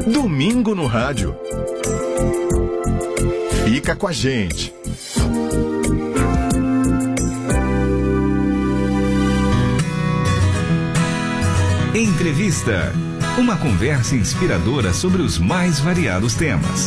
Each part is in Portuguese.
Domingo no Rádio. Fica com a gente. Entrevista. Uma conversa inspiradora sobre os mais variados temas.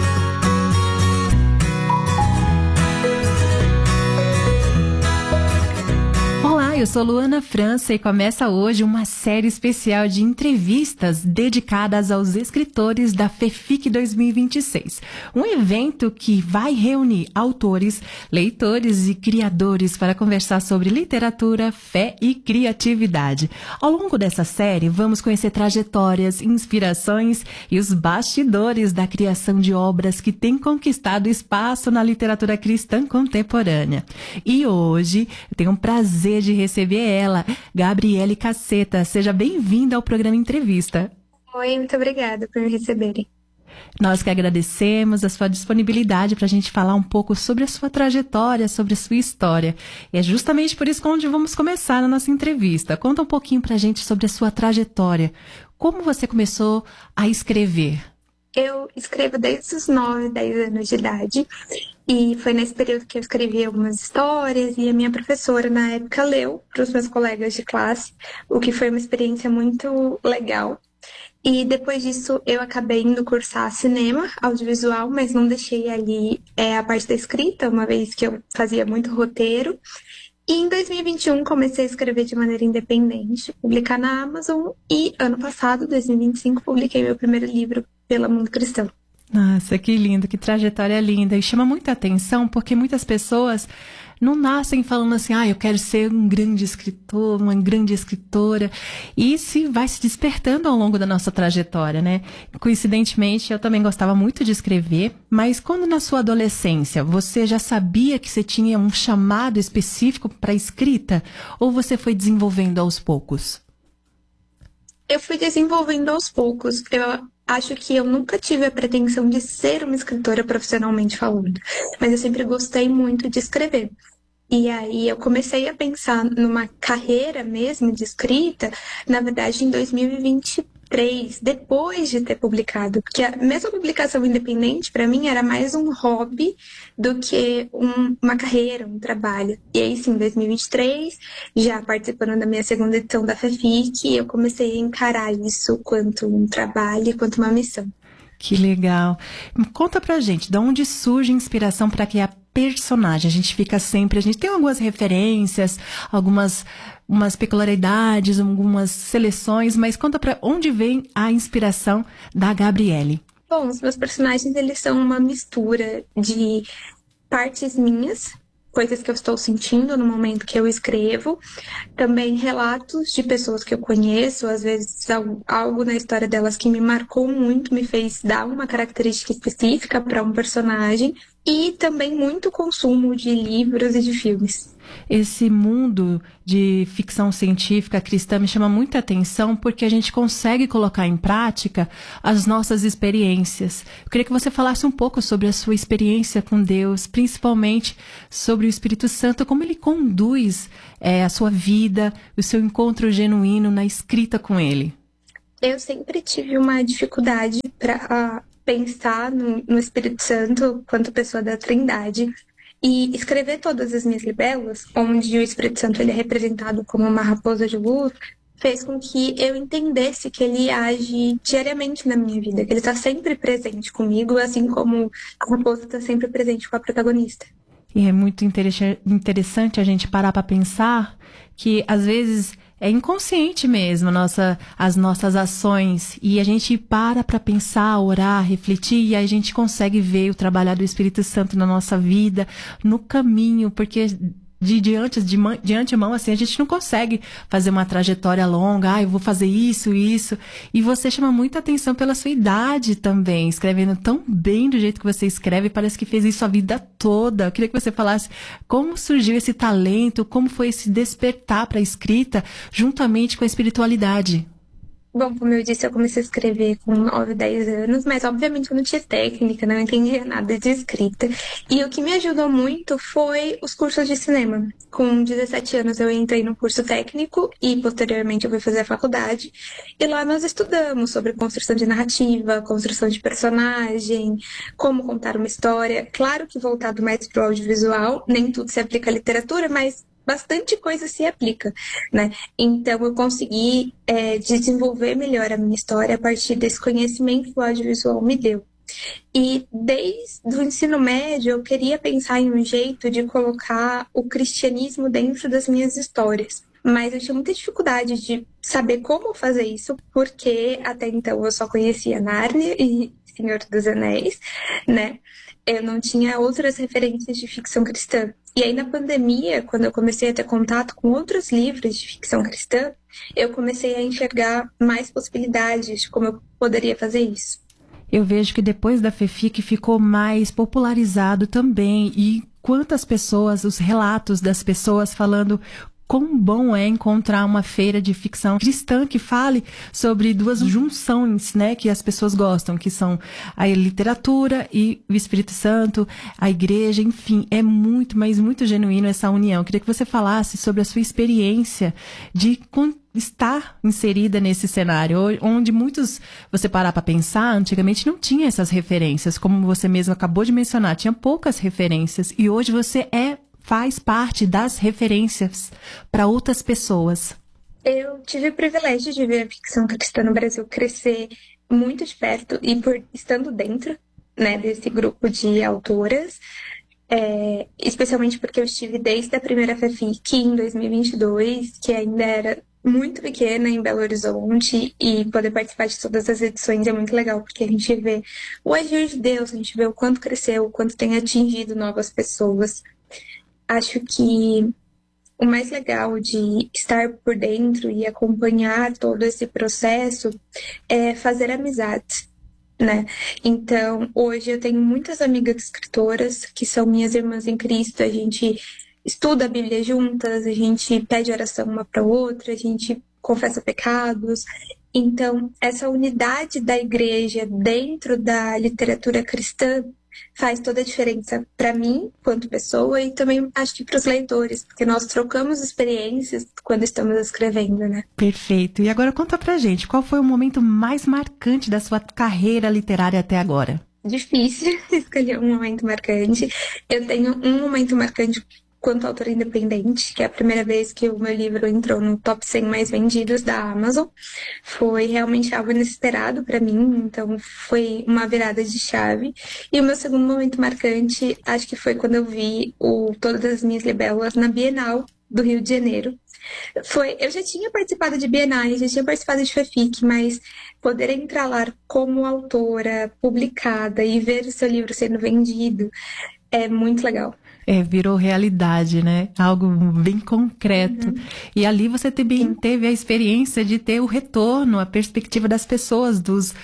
Eu sou Luana França e começa hoje uma série especial de entrevistas dedicadas aos escritores da FEFIC 2026. Um evento que vai reunir autores, leitores e criadores para conversar sobre literatura, fé e criatividade. Ao longo dessa série, vamos conhecer trajetórias, inspirações e os bastidores da criação de obras que têm conquistado espaço na literatura cristã contemporânea. E hoje, eu tenho o prazer de receber ela, Gabriele Casseta. Seja bem-vinda ao programa Entrevista. Oi, muito obrigada por me receberem. Nós que agradecemos a sua disponibilidade para a gente falar um pouco sobre a sua trajetória, sobre a sua história. E é justamente por isso que onde vamos começar na nossa entrevista. Conta um pouquinho para a gente sobre a sua trajetória. Como você começou a escrever? Eu escrevo desde os 9, 10 anos de idade. E foi nesse período que eu escrevi algumas histórias e a minha professora, na época, leu para os meus colegas de classe, o que foi uma experiência muito legal. E depois disso, eu acabei indo cursar cinema, audiovisual, mas não deixei ali a parte da escrita, uma vez que eu fazia muito roteiro. E em 2021, comecei a escrever de maneira independente, publicar na Amazon. E ano passado, 2025, publiquei meu primeiro livro pela Mundo Cristão. Nossa, que lindo, que trajetória linda. E chama muita atenção porque muitas pessoas não nascem falando assim, eu quero ser um grande escritor, uma grande escritora. E se vai se despertando ao longo da nossa trajetória, né? Coincidentemente, eu também gostava muito de escrever, mas quando na sua adolescência você já sabia que você tinha um chamado específico para escrita? Ou você foi desenvolvendo aos poucos? Eu fui desenvolvendo aos poucos. Eu acho que eu nunca tive a pretensão de ser uma escritora profissionalmente falando, mas eu sempre gostei muito de escrever. E aí eu comecei a pensar numa carreira mesmo de escrita, na verdade, em 2023, depois de ter publicado. Porque a mesma publicação independente, para mim, era mais um hobby do que uma carreira, um trabalho. E aí, sim, em 2023, já participando da minha segunda edição da FEFIC, eu comecei a encarar isso quanto um trabalho e quanto uma missão. Que legal. Conta pra gente, de onde surge a inspiração para criar personagem? A gente tem algumas referências, algumas peculiaridades, algumas seleções, mas conta pra onde vem a inspiração da Gabriele. Bom, os meus personagens, eles são uma mistura de partes minhas, coisas que eu estou sentindo no momento que eu escrevo, também relatos de pessoas que eu conheço, às vezes algo na história delas que me marcou muito, me fez dar uma característica específica para um personagem, e também muito consumo de livros e de filmes. Esse mundo de ficção científica cristã me chama muita atenção porque a gente consegue colocar em prática as nossas experiências. Eu queria que você falasse um pouco sobre a sua experiência com Deus, principalmente sobre o Espírito Santo, como ele conduz a sua vida, o seu encontro genuíno na escrita com ele. Eu sempre tive uma dificuldade para pensar no Espírito Santo quanto pessoa da Trindade. E escrever todas as minhas libelas, onde o Espírito Santo ele é representado como uma raposa de luz, fez com que eu entendesse que ele age diariamente na minha vida, que ele está sempre presente comigo, assim como a raposa está sempre presente com a protagonista. E é muito interessante a gente parar para pensar que, às vezes, é inconsciente mesmo as nossas ações. E a gente para pensar, orar, refletir, e aí a gente consegue ver o trabalhar do Espírito Santo na nossa vida, no caminho, porque de antemão, assim, a gente não consegue fazer uma trajetória longa, eu vou fazer isso. E você chama muita atenção pela sua idade também, escrevendo tão bem do jeito que você escreve, parece que fez isso a vida toda. Eu queria que você falasse como surgiu esse talento, como foi esse despertar para a escrita, juntamente com a espiritualidade. Bom, como eu disse, eu comecei a escrever com 9, 10 anos, mas obviamente eu não tinha técnica, não entendia nada de escrita. E o que me ajudou muito foi os cursos de cinema. Com 17 anos eu entrei no curso técnico e posteriormente eu fui fazer a faculdade. E lá nós estudamos sobre construção de narrativa, construção de personagem, como contar uma história. Claro que voltado mais para o audiovisual, nem tudo se aplica à literatura, mas bastante coisa se aplica, né? Então, eu consegui desenvolver melhor a minha história a partir desse conhecimento que o audiovisual me deu. E desde o ensino médio, eu queria pensar em um jeito de colocar o cristianismo dentro das minhas histórias. Mas eu tinha muita dificuldade de saber como fazer isso, porque até então eu só conhecia Nárnia e Senhor dos Anéis, né? Eu não tinha outras referências de ficção cristã. E aí, na pandemia, quando eu comecei a ter contato com outros livros de ficção cristã, eu comecei a enxergar mais possibilidades de como eu poderia fazer isso. Eu vejo que depois da FEFIC ficou mais popularizado também. E quantas pessoas, os relatos das pessoas falando quão bom é encontrar uma feira de ficção cristã que fale sobre duas junções, né, que as pessoas gostam, que são a literatura e o Espírito Santo, a igreja, enfim, é muito, mas muito genuíno essa união. Queria que você falasse sobre a sua experiência de estar inserida nesse cenário, onde muitos, você parar para pensar, antigamente não tinha essas referências, como você mesmo acabou de mencionar, tinha poucas referências, e hoje você faz parte das referências para outras pessoas. Eu tive o privilégio de ver a ficção cristã no Brasil crescer muito de perto e por estando dentro, né, desse grupo de autoras, especialmente porque eu estive desde a primeira FEFIC em 2022, que ainda era muito pequena em Belo Horizonte, e poder participar de todas as edições é muito legal, porque a gente vê o agir de Deus, a gente vê o quanto cresceu, o quanto tem atingido novas pessoas. Acho que o mais legal de estar por dentro e acompanhar todo esse processo é fazer amizades, né? Então, hoje eu tenho muitas amigas escritoras que são minhas irmãs em Cristo. A gente estuda a Bíblia juntas, a gente pede oração uma para outra, a gente confessa pecados. Então, essa unidade da igreja dentro da literatura cristã faz toda a diferença para mim, quanto pessoa, e também acho que para os leitores, porque nós trocamos experiências quando estamos escrevendo, né? Perfeito. E agora conta pra gente, qual foi o momento mais marcante da sua carreira literária até agora? Difícil escolher um momento marcante. Eu tenho um momento marcante quanto autora independente, que é a primeira vez que o meu livro entrou no top 100 mais vendidos da Amazon. Foi realmente algo inesperado para mim, então foi uma virada de chave. E o meu segundo momento marcante, acho que foi quando eu vi Todas as Minhas Libelas na Bienal do Rio de Janeiro. Eu já tinha participado de bienais, já tinha participado de FEFIC, mas poder entrar lá como autora, publicada, e ver o seu livro sendo vendido é muito legal. Virou realidade, né? Algo bem concreto. Uhum. E ali você também teve a experiência de ter o retorno, a perspectiva das pessoas,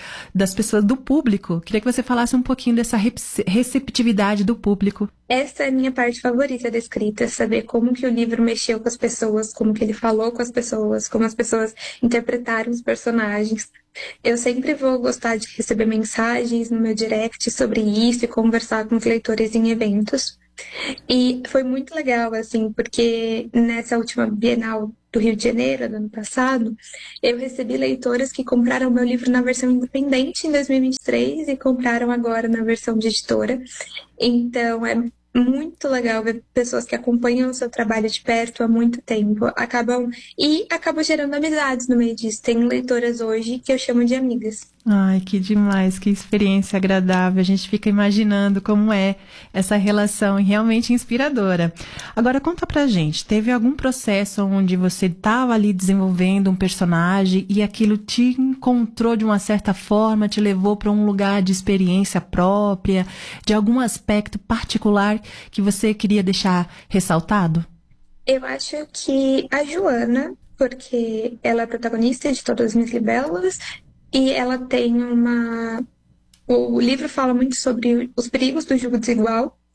do público. Queria que você falasse um pouquinho dessa receptividade do público. Essa é a minha parte favorita da escrita, saber como que o livro mexeu com as pessoas, como que ele falou com as pessoas, como as pessoas interpretaram os personagens. Eu sempre vou gostar de receber mensagens no meu direct sobre isso e conversar com os leitores em eventos. E foi muito legal, assim, porque nessa última Bienal do Rio de Janeiro, do ano passado, eu recebi leitoras que compraram meu livro na versão independente em 2023 e compraram agora na versão de editora. Então, é muito legal ver pessoas que acompanham o seu trabalho de perto há muito tempo. Acabam gerando amizades no meio disso. Tem leitoras hoje que eu chamo de amigas. Ai, que demais, que experiência agradável. A gente fica imaginando como é essa relação realmente inspiradora. Agora, conta pra gente, teve algum processo onde você estava ali desenvolvendo um personagem e aquilo te encontrou de uma certa forma, te levou para um lugar de experiência própria, de algum aspecto particular que você queria deixar ressaltado? Eu acho que a Joana, porque ela é protagonista de Todas as Minhas Libelas, e ela tem O livro fala muito sobre os perigos do jugo desigual,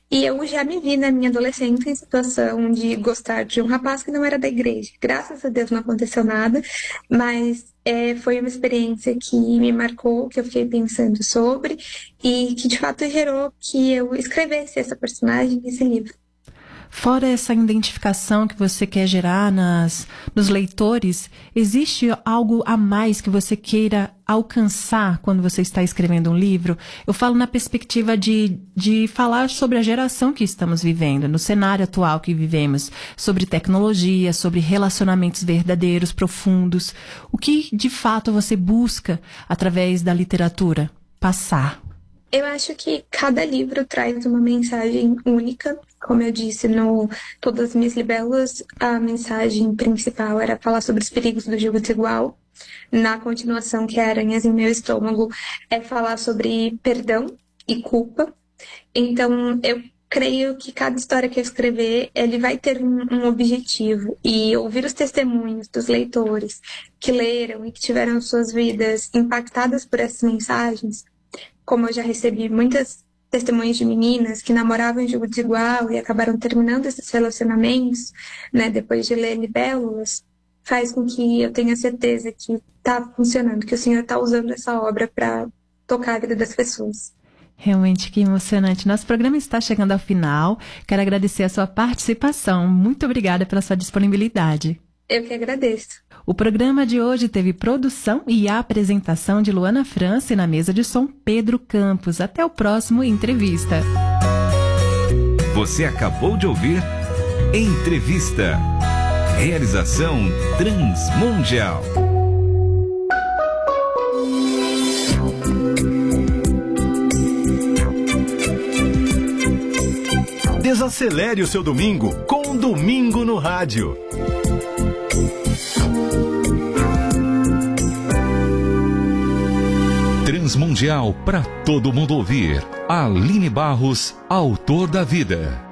E eu já me vi na minha adolescência em situação de gostar de um rapaz que não era da igreja. Graças a Deus não aconteceu nada, mas foi uma experiência que me marcou, que eu fiquei pensando sobre e que de fato gerou que eu escrevesse essa personagem nesse livro. Fora essa identificação que você quer gerar nos leitores, existe algo a mais que você queira alcançar quando você está escrevendo um livro? Eu falo na perspectiva de falar sobre a geração que estamos vivendo, no cenário atual que vivemos, sobre tecnologia, sobre relacionamentos verdadeiros, profundos. O que, de fato, você busca através da literatura passar? Eu acho que cada livro traz uma mensagem única. Como eu disse, no Todas as Minhas Libelas, a mensagem principal era falar sobre os perigos do jogo desigual. Na continuação, que é Aranhas em Meu Estômago, é falar sobre perdão e culpa. Então, eu creio que cada história que eu escrever, ele vai ter um objetivo. E ouvir os testemunhos dos leitores que leram e que tiveram suas vidas impactadas por essas mensagens, como eu já recebi muitas testemunhas de meninas que namoravam em jogo desigual e acabaram terminando esses relacionamentos, né, depois de ler Libélulas, faz com que eu tenha certeza que está funcionando, que o Senhor está usando essa obra para tocar a vida das pessoas. Realmente, que emocionante. Nosso programa está chegando ao final. Quero agradecer a sua participação. Muito obrigada pela sua disponibilidade. Eu que agradeço. O programa de hoje teve produção e apresentação de Luana França e na mesa de som Pedro Campos. Até o próximo Entrevista. Você acabou de ouvir Entrevista. Realização Transmundial. Desacelere o seu domingo com Domingo no Rádio. Transmundial para todo mundo ouvir. Aline Barros, autor da vida.